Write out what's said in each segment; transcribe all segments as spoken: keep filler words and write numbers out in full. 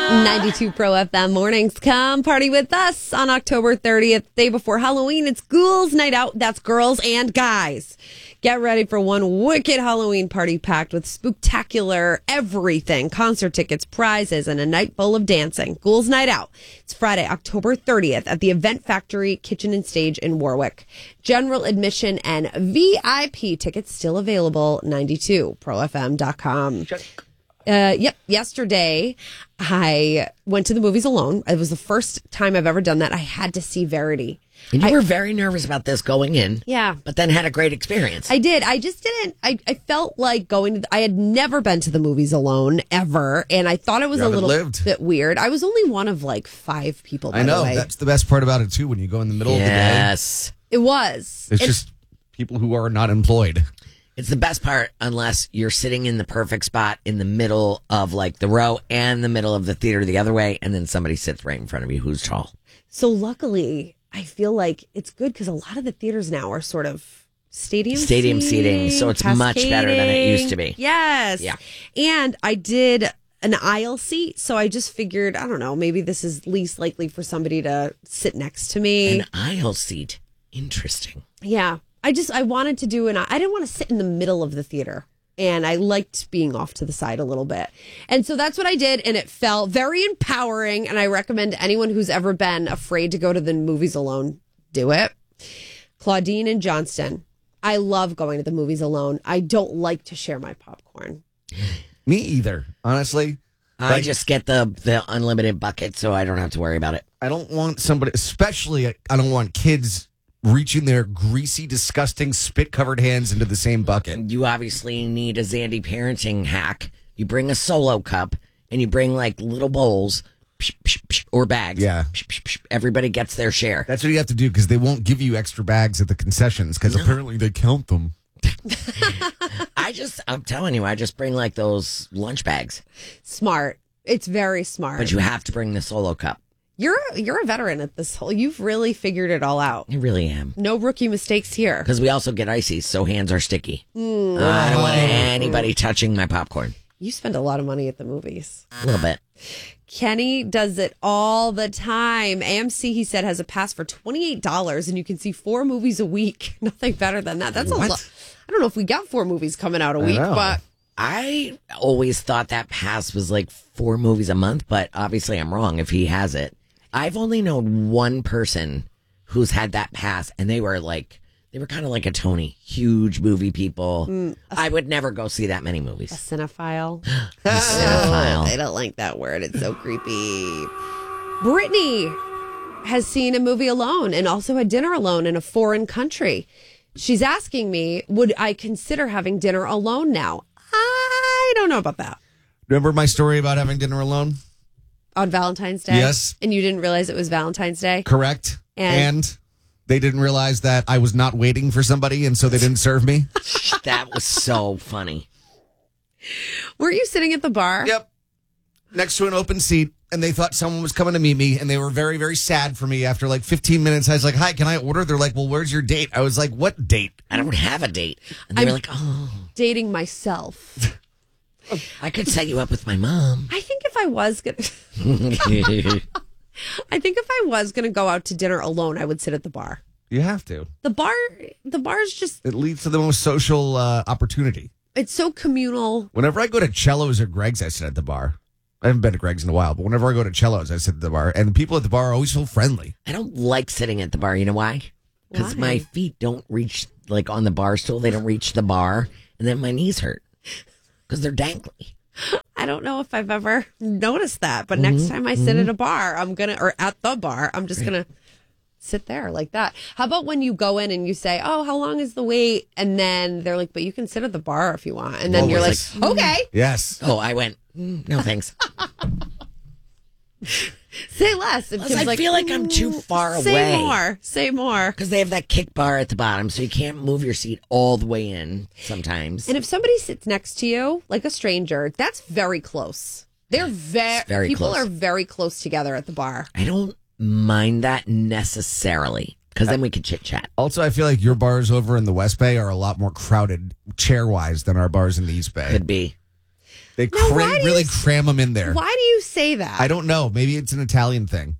ninety-two Pro F M mornings. Come party with us on October thirtieth, day before Halloween. It's Ghouls Night Out. That's girls and guys. Get ready for one wicked Halloween party packed with spooktacular everything, concert tickets, prizes, and a night full of dancing. Ghouls Night Out. It's Friday, October thirtieth at the Event Factory Kitchen and Stage in Warwick. General admission and V I P tickets still available. ninety-two pro f m dot com. Uh, yep. Yesterday, I went to the movies alone. It was the first time I've ever done that. I had to see Verity. And you I, were very nervous about this going in. Yeah. But then had a great experience. I did. I just didn't. I, I felt like going to the, I had never been to the movies alone, ever. And I thought it was You a little lived. bit weird. I was only one of like five people, by I know. the way. That's the best part about it, too, when you go in the middle yes. of the day. It was. It's And- just people who are not employed. It's the best part unless you're sitting in the perfect spot in the middle of like the row and the middle of the theater the other way, and then somebody sits right in front of you who's tall. So luckily, I feel like it's good because a lot of the theaters now are sort of stadium Stadium seating, so it's much better than it used to be. Yes. Yeah. And I did an aisle seat, so I just figured, I don't know, maybe this is least likely for somebody to sit next to me. An aisle seat. Interesting. Yeah. I just, I wanted to do an, I didn't want to sit in the middle of the theater. And I liked being off to the side a little bit. And so that's what I did. And it felt very empowering. And I recommend anyone who's ever been afraid to go to the movies alone, do it. Claudine and Johnston. I love going to the movies alone. I don't like to share my popcorn. Me either, honestly. I Like, just get the, the unlimited bucket so I don't have to worry about it. I don't want somebody, especially, I don't want kids reaching their greasy, disgusting, spit-covered hands into the same bucket. You obviously need a Zandy parenting hack. You bring a solo cup and you bring like little bowls psh, psh, psh, or bags. Yeah. Psh, psh, psh. Everybody gets their share. That's what you have to do because they won't give you extra bags at the concessions because apparently they count them. I just, I'm telling you, I just bring like those lunch bags. Smart. It's very smart. But you have to bring the solo cup. You're you're a veteran at this whole. You've really figured it all out. I really am. No rookie mistakes here. Because we also get ices, so hands are sticky. Mm. I don't want anybody touching my popcorn. You spend a lot of money at the movies. A little bit. Kenny does it all the time. A M C, he said, has a pass for twenty-eight dollars, and you can see four movies a week. Nothing better than that. That's What? a lot. I don't know if we got four movies coming out a week, know. but I always thought that pass was like four movies a month, but obviously I'm wrong if he has it. I've only known one person who's had that pass, and they were like, they were kind of like a Tony, huge movie people. Mm, I would never go see that many a movies. cinephile. A cinephile. I don't like that word. It's so creepy. Brittany has seen a movie alone and also had dinner alone in a foreign country. She's asking me, would I consider having dinner alone now? I don't know about that. Remember my story about having dinner alone? On Valentine's Day? Yes. And you didn't realize it was Valentine's Day? Correct. And- and they didn't realize that I was not waiting for somebody, and so they didn't serve me. That was so funny. Were you sitting at the bar? Yep. Next to an open seat, and they thought someone was coming to meet me, and they were very, very sad for me. After like fifteen minutes, I was like, hi, can I order? They're like, well, where's your date? I was like, what date? I don't have a date. And they I'm- were like, oh, Dating myself. I could set you up with my mom. I think if I was going to... I think if I was going to go out to dinner alone, I would sit at the bar. You have to. The bar, the bar is just, It leads to the most social uh, opportunity. it's so communal. Whenever I go to Cello's or Greg's, I sit at the bar. I haven't been to Greg's in a while, but whenever I go to Cello's, I sit at the bar. And the people at the bar are always so friendly. I don't like sitting at the bar. You know why? Because Why? my feet don't reach, like on the bar stool, they don't reach the bar. And then my knees hurt because they're dangly. I don't know if I've ever noticed that, but next time I sit at a bar, I'm going to, or at the bar, I'm just going to sit there like that. How about when you go in and you say, oh, how long is the wait? And then they're like, but you can sit at the bar if you want. And then Well, you're like, it's okay, Yes. Oh, I went, mm, no thanks. say less. And Plus, Kim's I feel like I'm too "Mm, far say away." more, say more. Because they have that kick bar at the bottom, so you can't move your seat all the way in sometimes. And if somebody sits next to you, like a stranger, that's very close. They're ve- very people close. are very close together at the bar. I don't mind that necessarily, because then we could chit chat. Also, I feel like your bars over in the West Bay are a lot more crowded chair-wise than our bars in the East Bay. Could be. They Now, cra- why do really you- cram them in there. Why do you say that? I don't know. Maybe it's an Italian thing.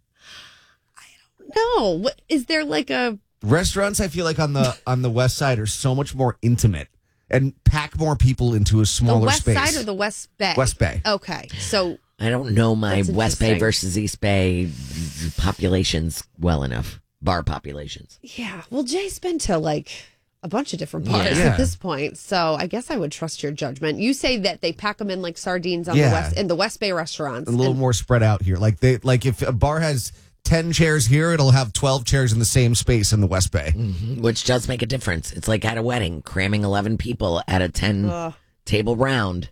No. What, is there like a Restaurants, I feel like on the on the west side are so much more intimate and pack more people into a the smaller west space. side or the west bay? West Bay. Okay, so I don't know my That's West Bay interesting. versus East Bay populations well enough. Bar populations. yeah. Well, Jay's been to like a bunch of different bars Yeah. at this point, so I guess I would trust your judgment. You say that they pack them in like sardines on Yeah. the west in the West Bay restaurants. A little and- more spread out here. Like they like if a bar has ten chairs here, it'll have twelve chairs in the same space in the West Bay. Mm-hmm. Which does make a difference. It's like at a wedding, cramming eleven people at a ten Ugh. table round.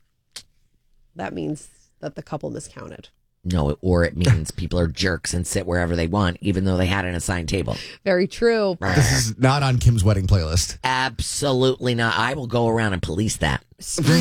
That means that the couple miscounted. No, or it means people are jerks and sit wherever they want, even though they had an assigned table. Very true. This is not on Kim's wedding playlist. Absolutely not. I will go around and police that. Screen,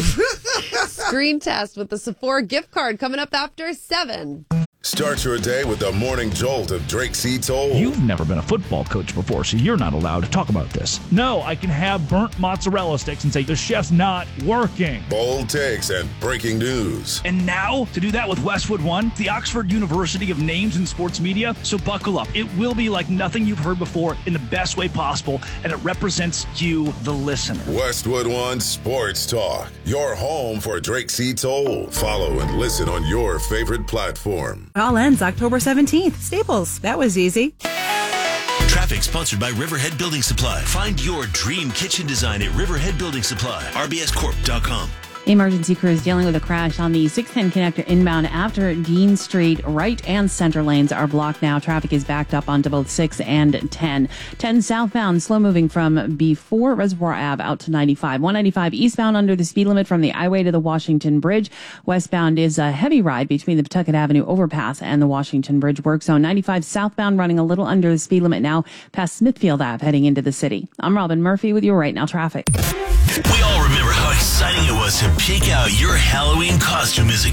screen test with the Sephora gift card coming up after seven. Start your day with the morning jolt of Drake C. Toll. You've never been a football coach before, so you're not allowed to talk about this. No, I can have burnt mozzarella sticks and say the chef's not working. Bold takes and breaking news. And now, to do that with Westwood One, the Oxford University of Names in Sports Media. So buckle up. It will be like nothing you've heard before in the best way possible, and it represents you, the listener. Westwood One Sports Talk. Your home for Drake C. Toll. Follow and listen on your favorite platform. It all ends October seventeenth. Staples. That was easy. Traffic sponsored by Riverhead Building Supply. Find your dream kitchen design at Riverhead Building Supply. R B S corp dot com. Emergency crews dealing with a crash on the six ten connector inbound after Dean Street. Right and center lanes are blocked now. Traffic is backed up onto both six and ten. ten southbound, slow moving from before Reservoir Ave out to ninety-five. one ninety-five eastbound under the speed limit from the I-Way to the Washington Bridge. Westbound is a heavy ride between the Pawtucket Avenue overpass and the Washington Bridge work zone. ninety-five southbound running a little under the speed limit now past Smithfield Ave heading into the city. I'm Robin Murphy with your Right Now traffic. We all remember how exciting it was to pick out your Halloween costume as a